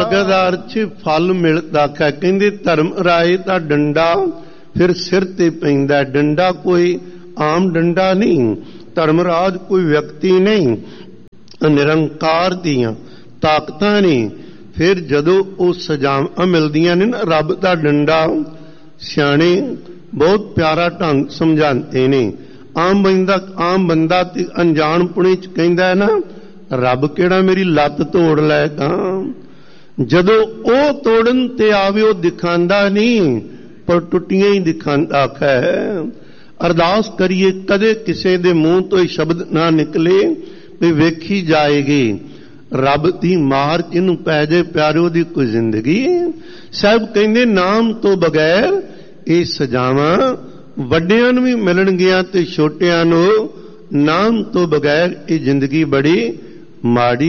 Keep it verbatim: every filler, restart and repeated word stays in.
ਜਗਦਾਰ ਚ ਫਲ ਮਿਲਦਾ ਹੈ। ਕਹਿੰਦੇ ਧਰਮ ਰਾਏ ਦਾ ਡੰਡਾ ਫਿਰ ਸਿਰ ਤੇ ਪੈਂਦਾ। ਡੰਡਾ ਕੋਈ ਆਮ ਡੰਡਾ ਨਹੀਂ, ਧਰਮਰਾਜ ਕੋਈ ਵਿਅਕਤੀ ਨਹੀਂ, ਨਿਰੰਕਾਰ ਦੀਆਂ ਤਾਕਤਾਂ ਨੇ। ਫਿਰ ਜਦੋਂ ਉਹ ਸਜ਼ਾਵਾਂ ਮਿਲਦੀਆਂ ਨੇ ਨਾ, ਰੱਬ ਦਾ ਡੰਡਾ, ਸਿਆਣੇ ਬਹੁਤ ਪਿਆਰਾ ਢੰਗ ਸਮਝਾਉਂਦੇ ਨੇ। ਆਮ ਬੰਦਾ ਆਮ ਬੰਦਾ ਤੇ ਅਣਜਾਣਪੁਣੇ ਚ ਕਹਿੰਦਾ ਹੈ ਨਾ, ਰੱਬ ਕਿਹੜਾ ਮੇਰੀ ਲੱਤ ਤੋੜ ਲੈਗਾ। ਜਦੋਂ ਉਹ ਤੋੜਨ ਤੇ ਆਵੇ ਉਹ ਦਿਖਾਉਂਦਾ ਨਹੀਂ, ਪਰ ਟੁੱਟੀਆਂ ਹੀ ਦਿਖਾਉਂਦਾ ਹੈ। ਅਰਦਾਸ ਕਰੀਏ ਕਦੇ ਕਿਸੇ ਦੇ ਮੂੰਹ ਤੋਂ ਇਹ ਸ਼ਬਦ ਨਾ ਨਿਕਲੇ ਵੀ ਵੇਖੀ ਜਾਏਗੀ ਰੱਬ ਦੀ ਮਾਰ ਜਿਹਨੂੰ ਪੈ ਜਾਏ ਪਿਆਰਿਓ ਦੀ ਕੋਈ ਜ਼ਿੰਦਗੀ। ਸਾਹਿਬ ਕਹਿੰਦੇ ਨਾਮ ਤੋਂ ਬਗੈਰ ਇਹ ਸਜ਼ਾਵਾਂ ਵੱਡਿਆਂ ਨੂੰ ਵੀ ਮਿਲਣਗੀਆਂ ਤੇ ਛੋਟਿਆਂ ਨੂੰ ਨਾਮ ਤੋਂ ਬਗੈਰ ਇਹ ਜ਼ਿੰਦਗੀ ਬੜੀ ਮਾੜੀ